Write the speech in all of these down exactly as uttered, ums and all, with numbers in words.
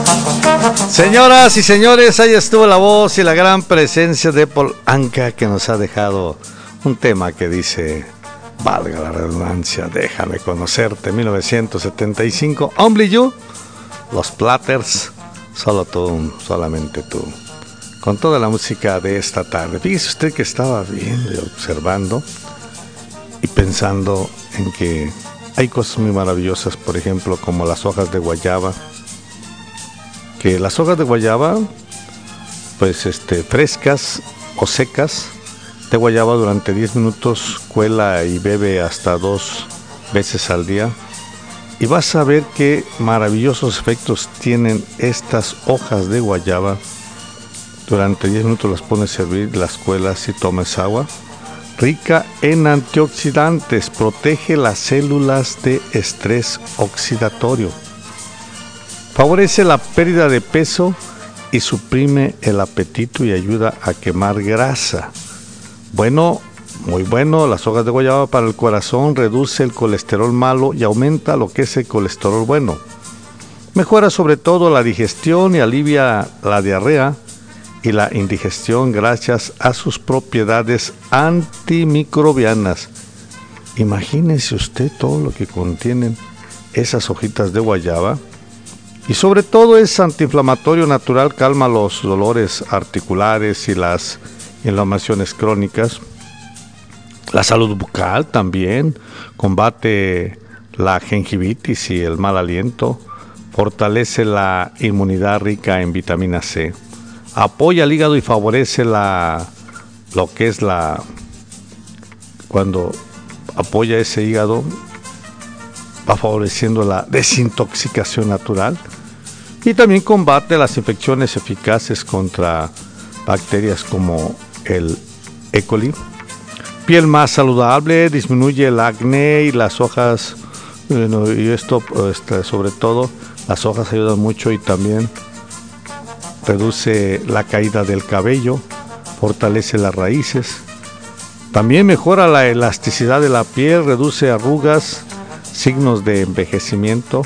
Señoras y señores, ahí estuvo la voz y la gran presencia de Paul Anka, que nos ha dejado un tema que dice, valga la redundancia, déjame conocerte, mil novecientos setenta y cinco, Only You, Los Platters, solo tú, solamente tú, con toda la música de esta tarde. Fíjese usted que estaba viendo y observando y pensando en que hay cosas muy maravillosas, por ejemplo, como las hojas de guayaba, que las hojas de guayaba, pues este, frescas o secas, de guayaba durante diez minutos, cuela y bebe hasta dos veces al día, y vas a ver qué maravillosos efectos tienen estas hojas de guayaba. Durante diez minutos las pones a hervir, las cuelas y tomes agua. Rica en antioxidantes, protege las células de estrés oxidatorio. Favorece la pérdida de peso y suprime el apetito y ayuda a quemar grasa. Bueno, muy bueno, las hojas de guayaba para el corazón, reduce el colesterol malo y aumenta lo que es el colesterol bueno. Mejora sobre todo la digestión y alivia la diarrea y la indigestión gracias a sus propiedades antimicrobianas. Imagínese usted todo lo que contienen esas hojitas de guayaba. Y sobre todo es antiinflamatorio natural, calma los dolores articulares y las inflamaciones crónicas. La salud bucal también, combate la gingivitis y el mal aliento, fortalece la inmunidad rica en vitamina C, apoya el hígado y favorece la, lo que es la, cuando apoya ese hígado, va favoreciendo la desintoxicación natural. Y también combate las infecciones eficaces contra bacterias como el E. coli. Piel más saludable, disminuye el acné y las hojas, bueno, y esto este, sobre todo, las hojas ayudan mucho y también reduce la caída del cabello, fortalece las raíces. También mejora la elasticidad de la piel, reduce arrugas, signos de envejecimiento.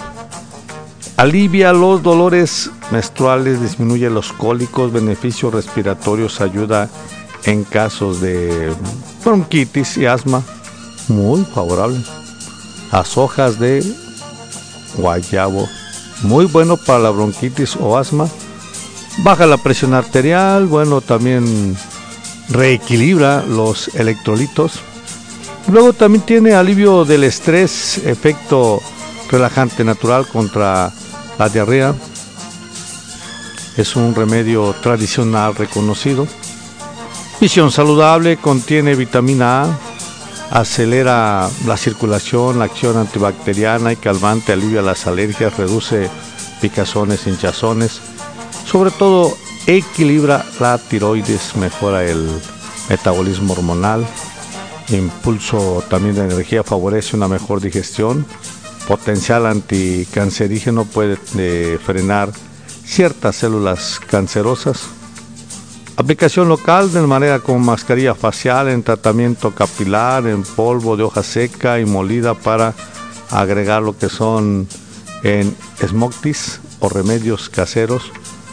Alivia los dolores menstruales, disminuye los cólicos, beneficios respiratorios, ayuda en casos de bronquitis y asma, muy favorable. Las hojas de guayabo, muy bueno para la bronquitis o asma. Baja la presión arterial, bueno, también reequilibra los electrolitos. Luego también tiene alivio del estrés, efecto relajante natural contra la diarrea. Es un remedio tradicional reconocido. Visión saludable, contiene vitamina A, acelera la circulación, la acción antibacteriana y calmante, alivia las alergias, reduce picazones, hinchazones. Sobre todo, equilibra la tiroides, mejora el metabolismo hormonal. Impulso también de energía, favorece una mejor digestión. Potencial anticancerígeno, puede eh, frenar ciertas células cancerosas. Aplicación local de manera como mascarilla facial, en tratamiento capilar, en polvo de hoja seca y molida para agregar lo que son en smoothies o remedios caseros.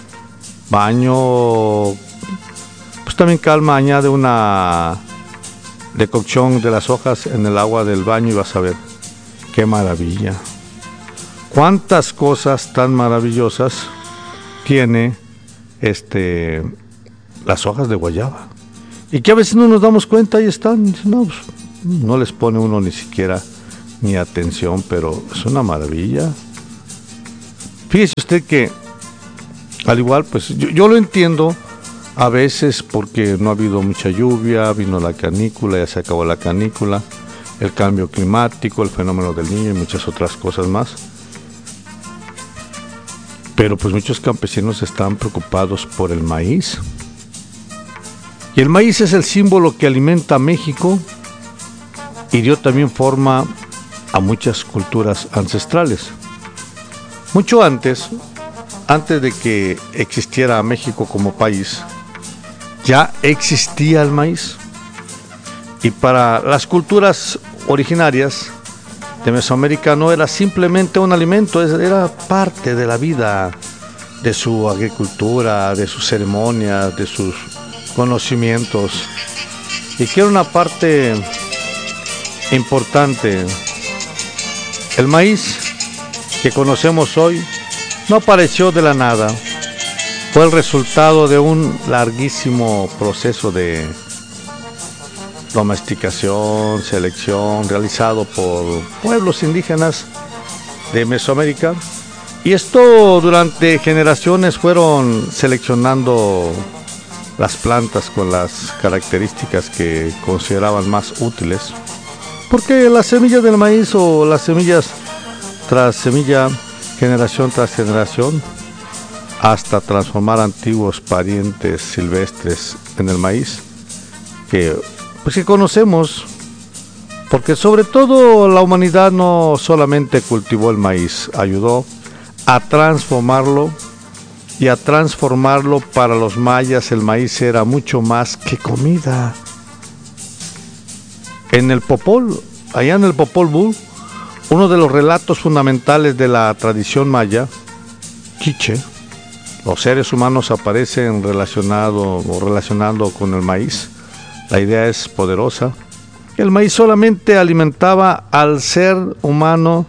Baño, pues también calma, añade una decocción de las hojas en el agua del baño y vas a ver qué maravilla. Cuántas cosas tan maravillosas tiene este las hojas de guayaba y que a veces no nos damos cuenta, ahí están, no, pues, no les pone uno ni siquiera ni atención, pero es una maravilla. Fíjese usted que al igual, pues yo, yo lo entiendo a veces porque no ha habido mucha lluvia, vino la canícula, ya se acabó la canícula, el cambio climático, el fenómeno del Niño y muchas otras cosas más. Pero pues muchos campesinos están preocupados por el maíz. Y el maíz es el símbolo que alimenta a México y dio también forma a muchas culturas ancestrales. Mucho antes, antes de que existiera México como país, ya existía el maíz. Y para las culturas originarias de Mesoamérica no era simplemente un alimento, era parte de la vida de su agricultura, de sus ceremonias, de sus conocimientos, y que era una parte importante. El maíz que conocemos hoy no apareció de la nada, fue el resultado de un larguísimo proceso de domesticación, selección, realizado por pueblos indígenas de Mesoamérica, y esto durante generaciones fueron seleccionando las plantas con las características que consideraban más útiles, porque las semillas del maíz o las semillas tras semilla, generación tras generación, hasta transformar antiguos parientes silvestres en el maíz, que pues que conocemos, porque sobre todo la humanidad no solamente cultivó el maíz, ayudó a transformarlo, y a transformarlo para los mayas el maíz era mucho más que comida. En el Popol, allá en el Popol Vuh, uno de los relatos fundamentales de la tradición maya, Quiché, los seres humanos aparecen relacionado o relacionando con el maíz. La idea es poderosa. El maíz solamente alimentaba al ser humano,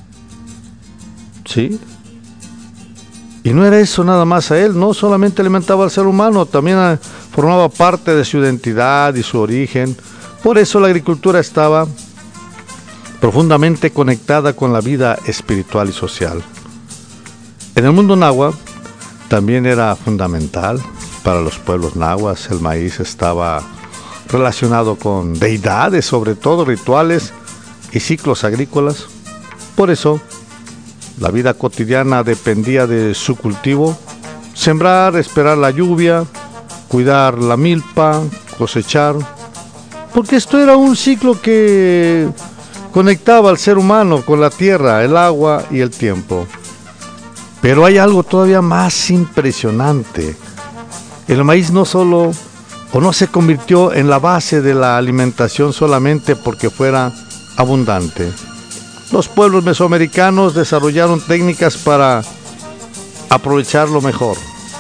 ¿sí? Y no era eso nada más a él, no solamente alimentaba al ser humano, también formaba parte de su identidad y su origen. Por eso la agricultura estaba profundamente conectada con la vida espiritual y social. En el mundo náhuatl también era fundamental para los pueblos nahuas. El maíz estaba relacionado con deidades, sobre todo rituales y ciclos agrícolas. Por eso, la vida cotidiana dependía de su cultivo: sembrar, esperar la lluvia, cuidar la milpa, cosechar, porque esto era un ciclo que conectaba al ser humano con la tierra, el agua y el tiempo. Pero hay algo todavía más impresionante. El maíz no solo o no se convirtió en la base de la alimentación solamente porque fuera abundante. Los pueblos mesoamericanos desarrollaron técnicas para aprovecharlo mejor.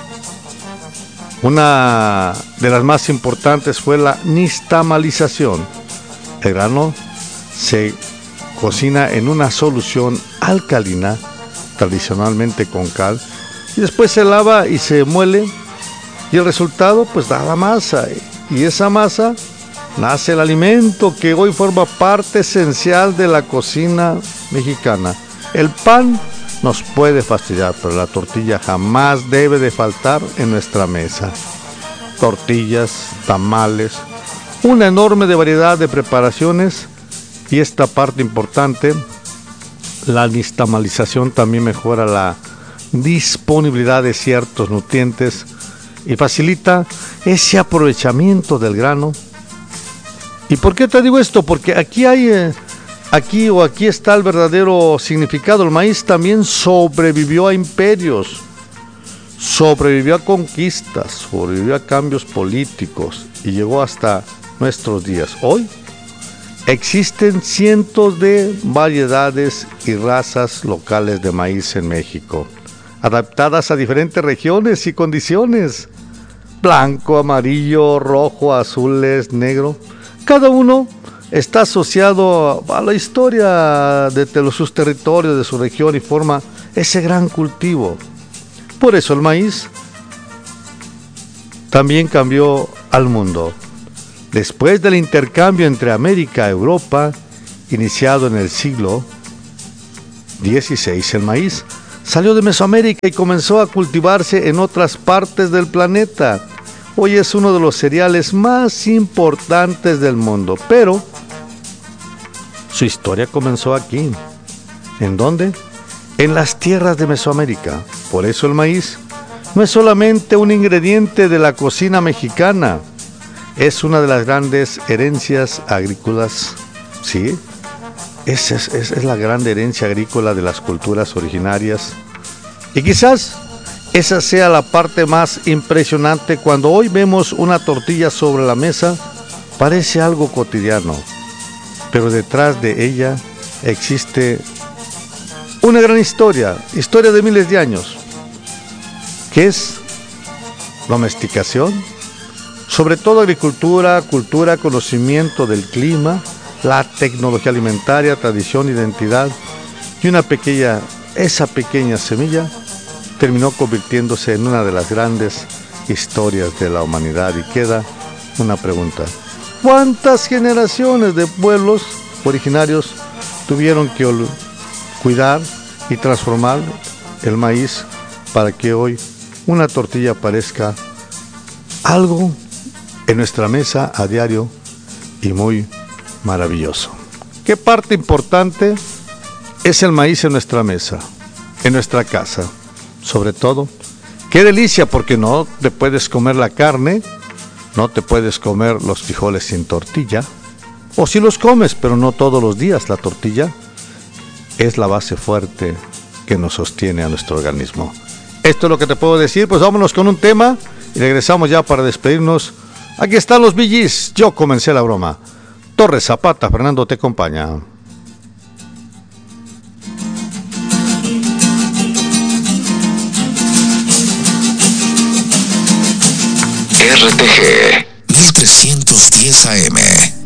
Una de las más importantes fue la nixtamalización. El grano se cocina en una solución alcalina, tradicionalmente con cal, y después se lava y se muele, y el resultado pues da la masa, y esa masa nace el alimento que hoy forma parte esencial de la cocina mexicana. El pan nos puede fastidiar, pero la tortilla jamás debe de faltar en nuestra mesa. Tortillas, tamales, una enorme de variedad de preparaciones, y esta parte importante, la nixtamalización, también mejora la disponibilidad de ciertos nutrientes y facilita ese aprovechamiento del grano. ¿Y por qué te digo esto? Porque aquí hay, eh, aquí o aquí está el verdadero significado. El maíz también sobrevivió a imperios, sobrevivió a conquistas, sobrevivió a cambios políticos y llegó hasta nuestros días. Hoy existen cientos de variedades y razas locales de maíz en México, adaptadas a diferentes regiones y condiciones: blanco, amarillo, rojo, azules, negro. Cada uno está asociado a la historia de sus territorios, de su región, y forma ese gran cultivo. Por eso el maíz también cambió al mundo. Después del intercambio entre América y Europa, iniciado en el siglo dieciséis, el maíz salió de Mesoamérica y comenzó a cultivarse en otras partes del planeta. Hoy es uno de los cereales más importantes del mundo, pero su historia comenzó aquí. ¿En dónde? En las tierras de Mesoamérica. Por eso el maíz no es solamente un ingrediente de la cocina mexicana, es una de las grandes herencias agrícolas, ¿sí? Esa es, es, es la gran herencia agrícola de las culturas originarias. Y quizás esa sea la parte más impresionante. Cuando hoy vemos una tortilla sobre la mesa, parece algo cotidiano, pero detrás de ella existe una gran historia, historia de miles de años. ¿Qué es domesticación? Sobre todo agricultura, cultura, conocimiento del clima, la tecnología alimentaria, tradición, identidad y una pequeña, esa pequeña semilla terminó convirtiéndose en una de las grandes historias de la humanidad. Y queda una pregunta: ¿cuántas generaciones de pueblos originarios tuvieron que cuidar y transformar el maíz para que hoy una tortilla parezca algo en nuestra mesa a diario y muy maravilloso? ¿Qué parte importante es el maíz en nuestra mesa, en nuestra casa? Sobre todo, qué delicia, porque no te puedes comer la carne, no te puedes comer los frijoles sin tortilla, o si los comes, pero no todos los días. La tortilla es la base fuerte que nos sostiene a nuestro organismo. Esto es lo que te puedo decir. Pues vámonos con un tema y regresamos ya para despedirnos. Aquí están los Bee Gees. Yo comencé la broma. Torres Zapata, Fernando te acompaña. R T G mil trescientos diez A M